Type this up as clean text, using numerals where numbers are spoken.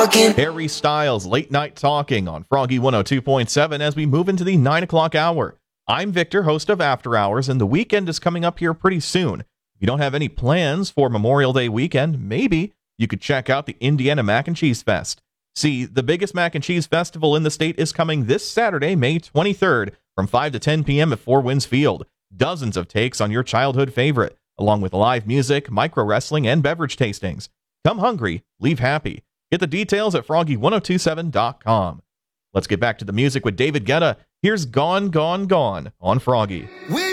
talking. Harry Styles, Late Night Talking on Froggy 102.7 as we move into the 9 o'clock hour. I'm Victor, host of After Hours, and the weekend is coming up here pretty soon. If you don't have any plans for Memorial Day weekend, maybe you could check out the Indiana Mac and Cheese Fest. See, the biggest mac and cheese festival in the state is coming this Saturday, May 23rd, from 5 to 10 p.m. at Four Winds Field. Dozens of takes on your childhood favorite, along with live music, micro wrestling, and beverage tastings. Come hungry, leave happy. Get the details at froggy1027.com. Let's get back to the music with David Guetta. Here's Gone, Gone, Gone on Froggy. We're